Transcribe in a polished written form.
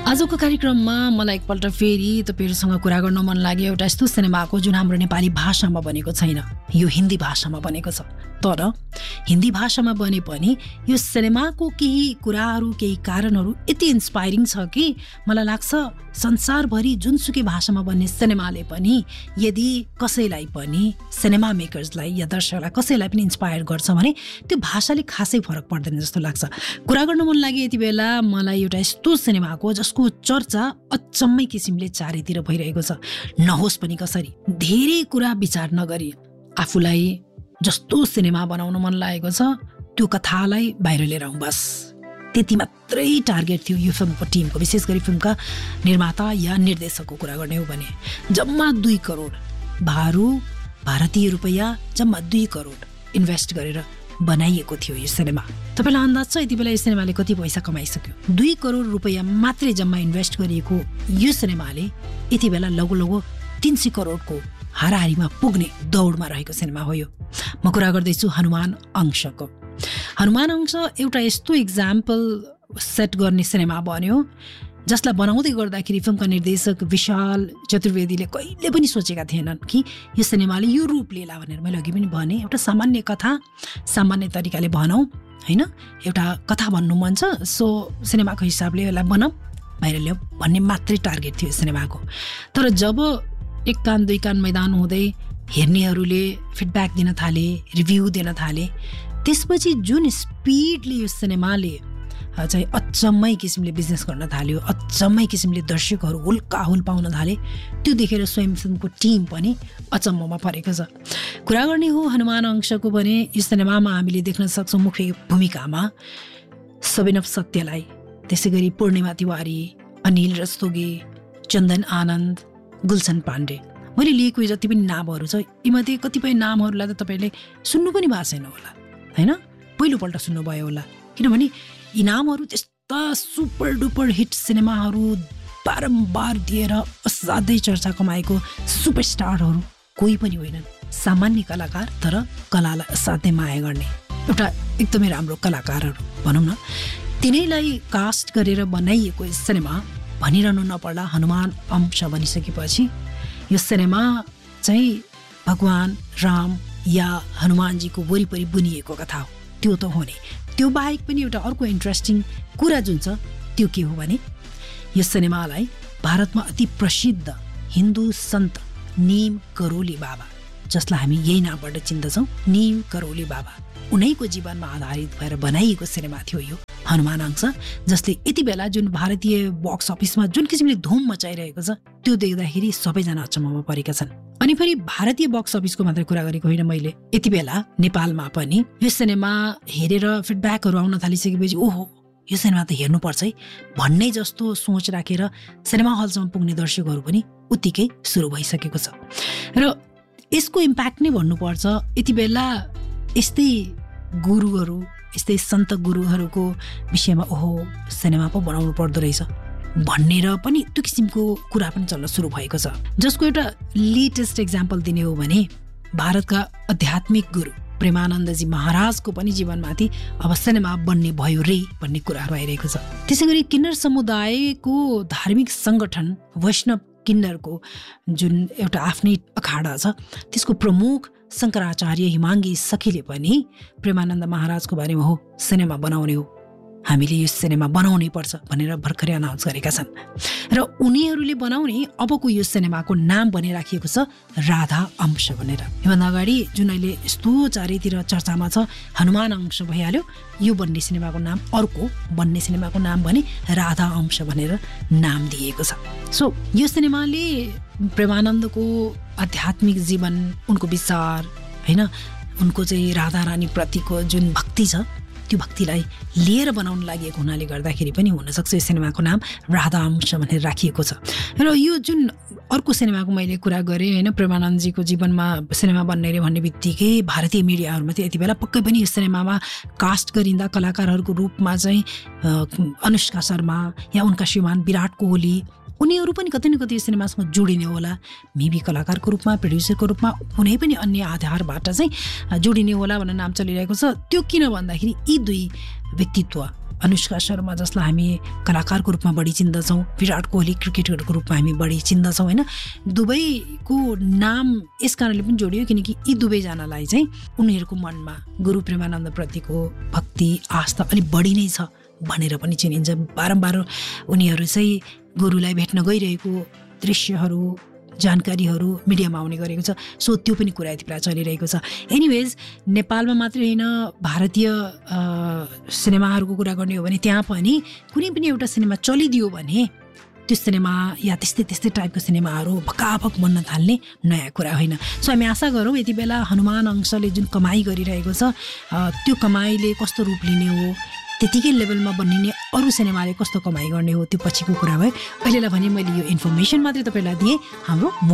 आजको कार्यक्रममा मलाई एकपल्ट फेरि तपाईहरुसँग कुरा गर्न मन लाग्यो एउटा यस्तो सिनेमाको जुन हाम्रो नेपाली भाषामा बनेको छैन, यो हिन्दी भाषामा बनेको छ। तर हिन्दी भाषामा बने पनि यो सिनेमाको केही कुराहरू केही कारणहरू यति इन्स्पायरिङ छ कि मलाई लाग्छ संसारभरि जुनसुकै भाषामा बन्ने सिनेमाले पनि यदि कसैलाई पनि सिनेमा मेकर्सलाई या दर्शकलाई कसैलाई पनि इन्स्पायर गर्छ भने त्यो भाषाले खासै फरक पर्दैन जस्तो लाग्छ। कुरा गर्न मन लाग्यो यति बेला मलाई एउटा यस्तो सिनेमाको जसको चर्चा अचम्मै किसिमले चारैतिर भइरहेको छ। नहोस् पनि कसरी धेरै कुरा विचार नगरी आफूलाई जस्तो सिनेमा बनाउन मन लागेको छ त्यो कथालाई बाहिर लिएर आउँ, बस त्यति मात्रै टार्गेट थियो यो फिल्मको टिमको। विशेष गरी फिल्मका निर्माता या निर्देशकको कुरा गर्ने हो भने जम्मा 2 करोड भारतीय रुपैयाँ जम्मा 2 करोड इन्भेस्ट गरेर बनाइएको थियो यो सिनेमा। तपाईलाई अन्दाज छ यति बेला यो सिनेमाले कति पैसा कमाइसक्यो? 2 करोड रुपैयाँ मात्रै जम्मा इन्भेस्ट गरिएको यो सिनेमाले यति बेला लगभग 300 करोडको हाराहारीमा पुग्ने दौडमा रहेको सिनेमा हो यो। म कुरा गर्दैछु हनुमान अंशको। हनुमान अंश एउटा यस्तो इक्जाम्पल सेट गर्ने सिनेमा बन्यो जसलाई बनाउँदै गर्दाखेरि फिल्मका निर्देशक विशाल चतुर्वेदीले कहिले पनि सोचेका थिएनन् कि यो सिनेमाले यो रूप लिएला भनेर। मैले अघि पनि भने एउटा सामान्य कथा सामान्य तरिकाले भनौँ हैन, एउटा कथा भन्नु मन छ सो सिनेमाको हिसाबले यसलाई बनाऊ बाहिर ल्याऊ भन्ने मात्रै टार्गेट थियो सिनेमाको। तर जब 1 कान 2 कान मैदान हुँदै हेर्नेहरूले फिडब्याक दिन थाले, रिभ्यू दिन थाले, त्यसपछि जुन स्पिडले यो सिनेमाले चाहिँ अचम्मै किसिमले बिजनेस गर्न थाल्यो, अचम्मै किसिमले दर्शकहरू हुल पाउन थाले, त्यो देखेर स्वयं फिल्मको टिम पनि अचम्ममा परेको छ। कुरा गर्ने हो हनुमान अंशको भने यो सिनेमामा हामीले देख्न सक्छौँ मुख्य भूमिकामा सबिनव सत्यलाई, त्यसै गरी पूर्णिमा तिवारी, अनिल रस्तोगी, चन्दन आनन्द, गुलशन पाण्डे। मैले लिएको जति पनि नामहरू छ यीमध्ये कतिपय नामहरूलाई त तपाईँले सुन्नु पनि भएको छैन होला हैन, पहिलोपल्ट सुन्नुभयो होला, किनभने यी नामहरू त्यस्ता सुपर डुपर हिट सिनेमाहरू बारम्बार दिएर असाध्यै चर्चा कमाएको सुपरस्टारहरू कोही पनि होइनन्। सामान्य कलाकार तर कलालाई असाध्यै माया गर्ने एउटा एकदमै राम्रो कलाकारहरू भनौँ न, तिनैलाई कास्ट गरेर बनाइएको यो सिनेमा भनिरहनु नपर्ला हनुमान अंश बनिसकेपछि यो सिनेमा चाहिँ भगवान राम या हनुमानजीको वरिपरि बुनिएको कथा हो। त्यो त हो नै, त्यो बाहेक पनि एउटा अर्को इन्ट्रेस्टिङ कुरा जुन छ त्यो के हो भने यो सिनेमालाई भारतमा अति प्रसिद्ध हिन्दू सन्त नीम करोली बाबा, जसलाई हामी यही नामबाट चिन्दछौँ नीम करोली बाबा, उनैको जीवनमा आधारित भएर बनाइएको सिनेमा थियो यो हनुमान अंश, जसले यति बेला जुन भारतीय बक्स अफिसमा जुन किसिमले धुम मचाइरहेको छ त्यो देख्दाखेरि सबैजना अचम्ममा परेका छन्। अनि फेरि भारतीय बक्स अफिसको मात्रै कुरा गरेको होइन मैले, यति बेला नेपालमा पनि यो सिनेमा हेरेर फिडब्याकहरू आउन थालिसकेपछि ओहो यो सिनेमा त हेर्नुपर्छ है भन्ने जस्तो सोच राखेर सिनेमा हलसम्म पुग्ने दर्शकहरू पनि उत्तिकै सुरु भइसकेको छ। र यसको इम्प्याक्ट नै भन्नुपर्छ यति बेला यस्तै गुरुहरू यस्तै सन्त गुरुहरूको विषयमा ओहो सिनेमा पो बनाउनु पर्दो रहेछ भनेर पनि त्यो किसिमको कुरा पनि चल्न सुरु भएको छ। जसको एउटा लेटेस्ट इक्जाम्पल दिने हो भने भारतका आध्यात्मिक गुरु प्रेमानन्दजी महाराजको पनि जीवनमाथि अब सिनेमा बन्ने भयो रे भन्ने कुराहरू आइरहेको छ। त्यसै गरी किन्नर समुदायको धार्मिक सङ्गठन वैष्णव किन्नरको जुन एउटा आफ्नै अखाडा छ त्यसको प्रमुख शङ्कराचार्य हिमाङ्गी सखीले पनि प्रेमानन्द महाराजको बारेमा हो सिनेमा बनाउने हो, हामीले यो सिनेमा बनाउनै पर्छ भनेर भर्खरै अनाउन्स गरेका छन्। र उनीहरूले बनाउने अबको यो सिनेमाको नाम बनिराखिएको छ राधा अंश भनेर। योभन्दा अगाडि जुन अहिले यस्तो चारैतिर चर्चामा छ हनुमान अंश भइहाल्यो, यो बन्ने सिनेमाको नाम अर्को बन्ने सिनेमाको नाम भने राधा अंश भनेर नाम दिएको छ। सो यो सिनेमाले प्रेमानन्दको आध्यात्मिक जीवन, उनको विचार हैन, उनको चाहिँ राधा रानी प्रतिको जुन भक्ति छ त्यो भक्तिलाई लिएर बनाउन लागि हुनाले गर्दाखेरि पनि हुनसक्छ यो सिनेमाको नाम राधा अंश भनेर राखिएको छ। र यो जुन अर्को सिनेमाको मैले कुरा गरेँ होइन प्रेमानन्दजीको जीवनमा सिनेमा बन्ने रे भन्ने बित्तिकै भारतीय मिडियाहरूमा चाहिँ यति बेला पक्कै पनि यो सिनेमामा कास्ट गरिँदा कलाकारहरूको रूपमा चाहिँ अनुष्का शर्मा या उनका श्रीमान विराट कोहली उनीहरू पनि कतै न कतै यो सिनेमासँग जोडिने होला, मेबी कलाकारको रूपमा प्रड्युसरको रूपमा कुनै पनि अन्य आधारबाट चाहिँ जोडिने होला भनेर नाम चलिरहेको छ। त्यो किन भन्दाखेरि यी 2 व्यक्तित्व अनुष्का शर्मा जसलाई हामी कलाकारको रूपमा बढी चिन्दछौँ, विराट कोहली क्रिकेटरको रूपमा हामी बढी चिन्दछौँ होइन। दुवैको नाम यस कारणले पनि जोडियो किनकि यी दुवैजनालाई चाहिँ उनीहरूको मनमा गुरु प्रेमानन्दप्रतिको भक्ति आस्था अलिक बढी नै छ भनेर पनि चिनिन्छ। बारम्बार उनीहरू चाहिँ गुरुलाई भेट्न गइरहेको दृश्यहरू जानकारीहरू मिडियामा आउने गरेको छ। सो त्यो पनि कुरा यति बेला चलिरहेको छ। एनिवेज नेपालमा मात्रै होइन भारतीय सिनेमाहरूको कुरा गर्ने हो भने त्यहाँ पनि कुनै पनि एउटा सिनेमा चलिदियो भने त्यो सिनेमा या त्यस्तै टाइपको सिनेमाहरू भक्काभक बन्न थाल्ने नयाँ कुरा होइन। सो हामी आशा गरौँ यति बेला हनुमान अंशले जुन कमाई गरिरहेको छ त्यो कमाईले कस्तो रूप लिने हो, त्यतिकै लेभलमा बनिने अरू सिनेमाले कस्तो कमाई गर्ने हो त्यो पछिको कुरा भयो। अहिलेलाई भने मैले यो इन्फर्मेसन मात्रै तपाईँलाई दिएँ। हाम्रो